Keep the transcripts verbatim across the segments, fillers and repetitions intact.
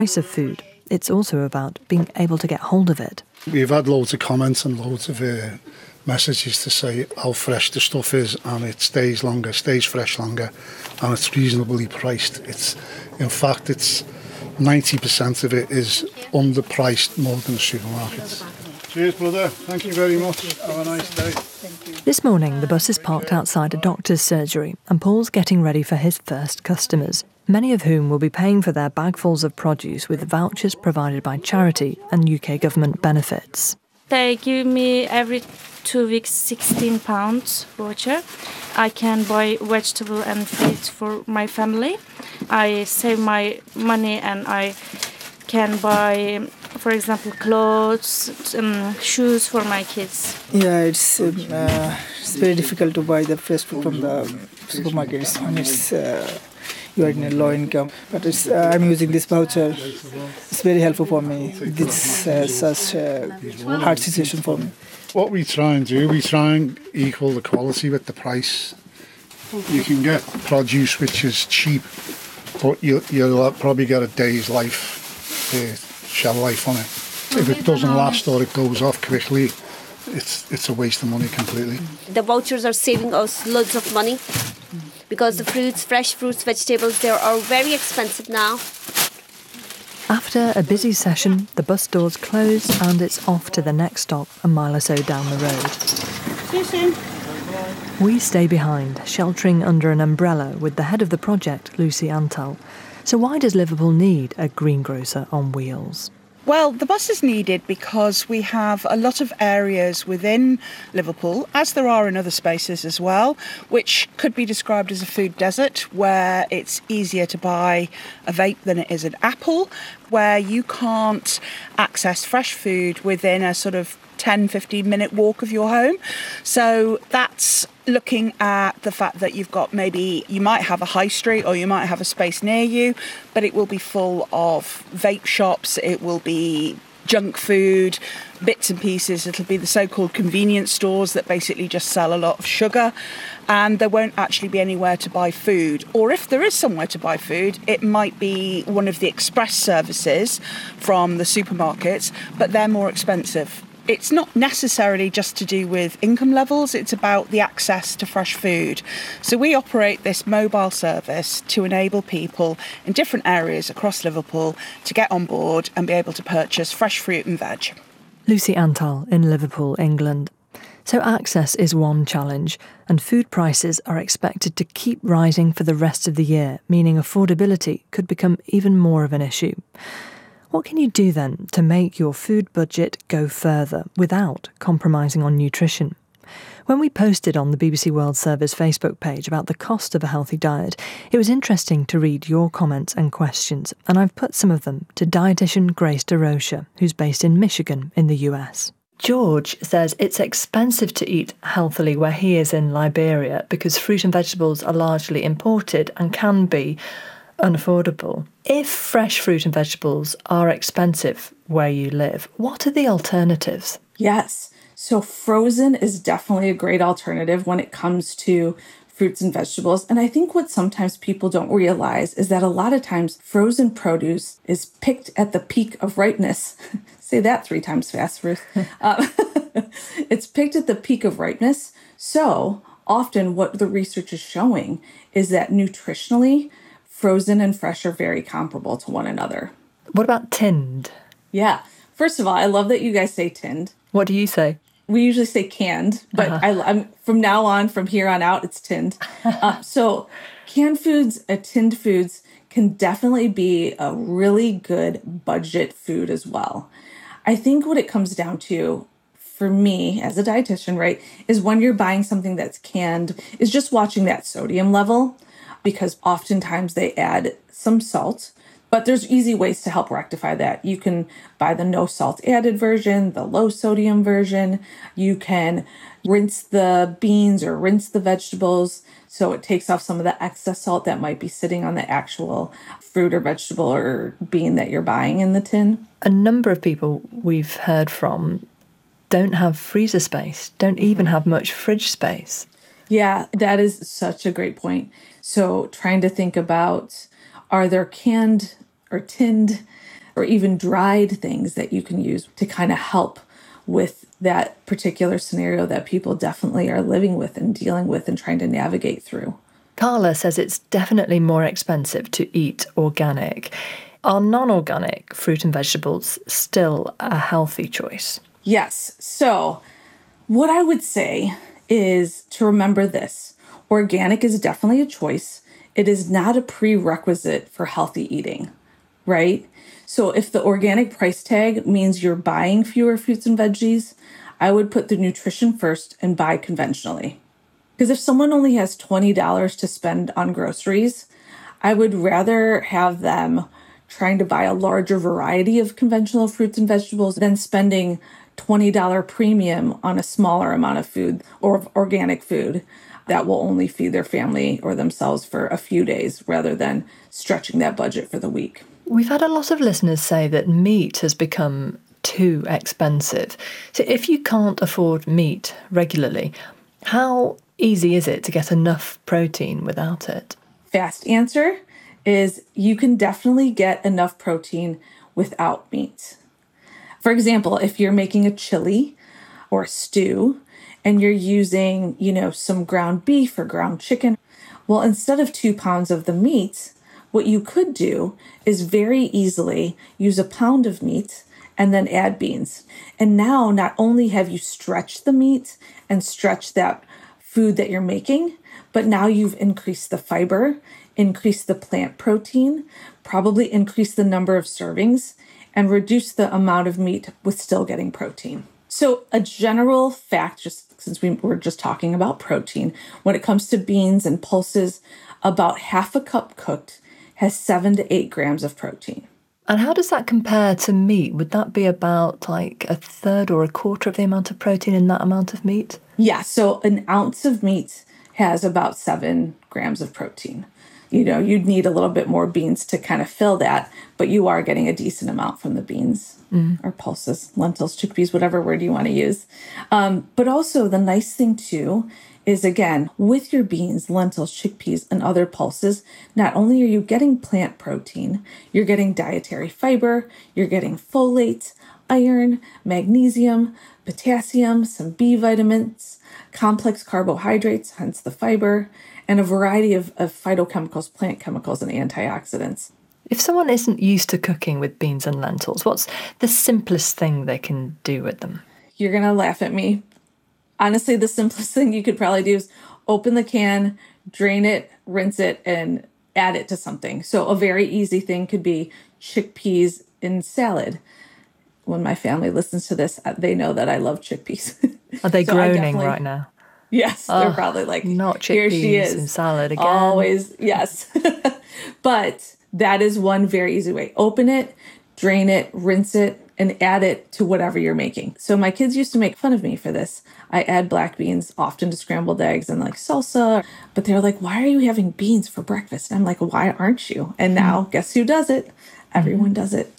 price of food. It's also about being able to get hold of it. We've had loads of comments and loads of uh, messages to say how fresh the stuff is, and it stays longer, stays fresh longer, and it's reasonably priced. It's, in fact, it's ninety percent of it is underpriced more than the supermarkets. Cheers, brother. Thank you very much. Have a nice day. This morning, the bus is parked outside a doctor's surgery, and Paul's getting ready for his first customers, many of whom will be paying for their bagfuls of produce with vouchers provided by charity and U K government benefits. They give me every two weeks sixteen pounds voucher. I can buy vegetable and fruits for my family. I save my money and I can buy, for example, clothes, um, shoes for my kids. Yeah, it's um, uh, it's very difficult to buy the fresh food from the supermarkets when it's uh, you are in a low income. But it's, uh, I'm using this voucher. It's very helpful for me. This uh, such a hard situation for me. What we try and do, we try and equal the quality with the price. You can get produce which is cheap, but you, you'll probably get a day's life, uh, shelf life on it. If it doesn't last or it goes off quickly, it's it's a waste of money completely. The vouchers are saving us loads of money because the fruits, fresh fruits, vegetables, they are very expensive now. After a busy session, the bus doors close and it's off to the next stop a mile or so down the road. See you soon. We stay behind, sheltering under an umbrella with the head of the project, Lucy Antal. So why does Liverpool need a greengrocer on wheels? Well, the bus is needed because we have a lot of areas within Liverpool, as there are in other spaces as well, which could be described as a food desert, where it's easier to buy a vape than it is an apple, where you can't access fresh food within a sort of ten, fifteen minute walk of your home. So that's looking at the fact that you've got maybe, you might have a high street or you might have a space near you, but it will be full of vape shops, it will be junk food, bits and pieces. It'll be the so-called convenience stores that basically just sell a lot of sugar, and there won't actually be anywhere to buy food. Or if there is somewhere to buy food, it might be one of the express services from the supermarkets, but they're more expensive. It's not necessarily just to do with income levels, it's about the access to fresh food. So we operate this mobile service to enable people in different areas across Liverpool to get on board and be able to purchase fresh fruit and veg. Lucy Antal in Liverpool, England. So access is one challenge, and food prices are expected to keep rising for the rest of the year, meaning affordability could become even more of an issue. What can you do then to make your food budget go further without compromising on nutrition? When we posted on the B B C World Service Facebook page about the cost of a healthy diet, it was interesting to read your comments and questions, and I've put some of them to dietitian Grace DeRocha, who's based in Michigan in the U S. George says it's expensive to eat healthily where he is in Liberia because fruit and vegetables are largely imported and can be unaffordable. If fresh fruit and vegetables are expensive where you live, what are the alternatives? Yes. So frozen is definitely a great alternative when it comes to fruits and vegetables. And I think what sometimes people don't realize is that a lot of times frozen produce is picked at the peak of ripeness. Say that three times fast, Ruth. uh, it's picked at the peak of ripeness. So often what the research is showing is that nutritionally, frozen and fresh are very comparable to one another. What about tinned? Yeah. First of all, I love that you guys say tinned. What do you say? We usually say canned, but uh-huh. I, I'm from now on, from here on out, it's tinned. uh, so canned foods, uh, tinned foods can definitely be a really good budget food as well. I think what it comes down to, for me as a dietitian, right, is when you're buying something that's canned, is just watching that sodium level, because oftentimes they add some salt, but there's easy ways to help rectify that. You can buy the no salt added version, the low sodium version. You can rinse the beans or rinse the vegetables so it takes off some of the excess salt that might be sitting on the actual fruit or vegetable or bean that you're buying in the tin. A number of people we've heard from don't have freezer space, don't even have much fridge space. Yeah, that is such a great point. So trying to think about, are there canned or tinned or even dried things that you can use to kind of help with that particular scenario that people definitely are living with and dealing with and trying to navigate through. Carla says it's definitely more expensive to eat organic. Are non-organic fruit and vegetables still a healthy choice? Yes. So what I would say is to remember this. Organic is definitely a choice. It is not a prerequisite for healthy eating, right? So if the organic price tag means you're buying fewer fruits and veggies, I would put the nutrition first and buy conventionally. Because if someone only has twenty dollars to spend on groceries, I would rather have them trying to buy a larger variety of conventional fruits and vegetables than spending twenty dollars premium on a smaller amount of food or organic food that will only feed their family or themselves for a few days rather than stretching that budget for the week. We've had a lot of listeners say that meat has become too expensive. So if you can't afford meat regularly, how easy is it to get enough protein without it? Fast answer is you can definitely get enough protein without meat. For example, if you're making a chili or a stew and you're using, you know, some ground beef or ground chicken, well, instead of two pounds of the meat, what you could do is very easily use a pound of meat and then add beans. And now not only have you stretched the meat and stretched that food that you're making, but now you've increased the fiber, increased the plant protein, probably increased the number of servings, and reduced the amount of meat with still getting protein. So a general fact, just since we were just talking about protein, when it comes to beans and pulses, about half a cup cooked has seven to eight grams of protein. And how does that compare to meat? Would that be about like a third or a quarter of the amount of protein in that amount of meat? Yeah, so an ounce of meat has about seven grams of protein. You know, you'd need a little bit more beans to kind of fill that, but you are getting a decent amount from the beans mm. or pulses, lentils, chickpeas, whatever word you want to use. Um, but also the nice thing too is, again, with your beans, lentils, chickpeas, and other pulses, not only are you getting plant protein, you're getting dietary fiber, you're getting folate, iron, magnesium, potassium, some B vitamins, complex carbohydrates, hence the fiber, and a variety of, of phytochemicals, plant chemicals, and antioxidants. If someone isn't used to cooking with beans and lentils, what's the simplest thing they can do with them? You're going to laugh at me. Honestly, the simplest thing you could probably do is open the can, drain it, rinse it, and add it to something. So a very easy thing could be chickpeas in salad. When my family listens to this, they know that I love chickpeas. Are they so groaning right now? Yes, oh, they're probably like, not chickpeas here she is. In salad again. Always, yes. But that is one very easy way. Open it, drain it, rinse it, and add it to whatever you're making. So my kids used to make fun of me for this. I add black beans often to scrambled eggs and like salsa, but they're like, why are you having beans for breakfast? And I'm like, why aren't you? And now guess who does it? Everyone does it.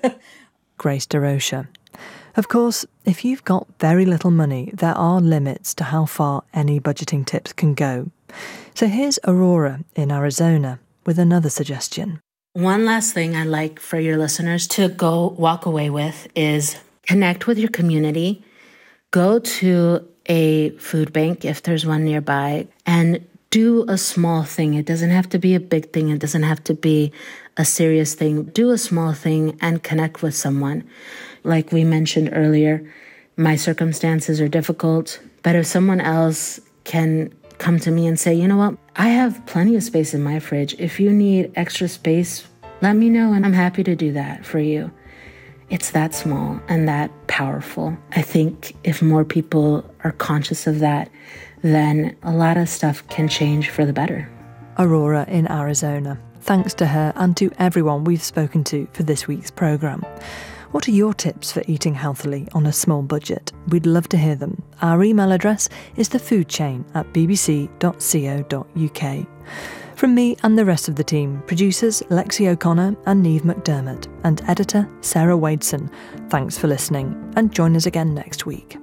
Grace DeRocha. Of course, if you've got very little money, there are limits to how far any budgeting tips can go. So here's Aurora in Arizona with another suggestion. One last thing I'd like for your listeners to go walk away with is connect with your community. Go to a food bank if there's one nearby and do a small thing. It doesn't have to be a big thing. It doesn't have to be a serious thing. Do a small thing and connect with someone. Like we mentioned earlier, my circumstances are difficult, but if someone else can come to me and say, you know what, I have plenty of space in my fridge. If you need extra space, let me know and I'm happy to do that for you. It's that small and that powerful. I think if more people are conscious of that, then a lot of stuff can change for the better. Aurora in Arizona. Thanks to her and to everyone we've spoken to for this week's programme. What are your tips for eating healthily on a small budget? We'd love to hear them. Our email address is thefoodchain at b b c dot co dot u k. From me and the rest of the team, producers Lexi O'Connor and Neve McDermott, and editor Sarah Wadeson, thanks for listening, and join us again next week.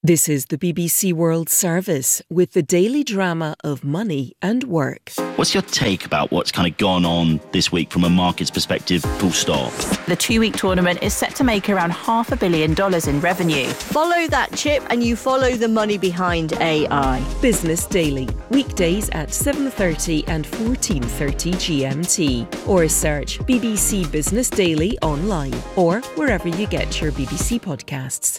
This is the B B C World Service with the daily drama of money and work. What's your take about what's kind of gone on this week from a market's perspective, full stop? The two-week tournament is set to make around half a billion dollars in revenue. Follow that chip and you follow the money behind A I. Business Daily, weekdays at seven thirty and fourteen thirty G M T. Or search B B C Business Daily online or wherever you get your B B C podcasts.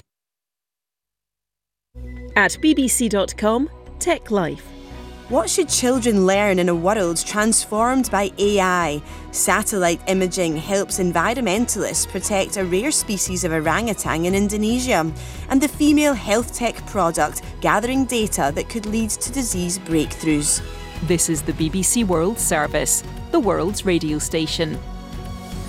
At b b c dot com, Tech Life. What should children learn in a world transformed by A I? Satellite imaging helps environmentalists protect a rare species of orangutan in Indonesia, and the female health tech product gathering data that could lead to disease breakthroughs. This is the B B C World Service, the world's radio station.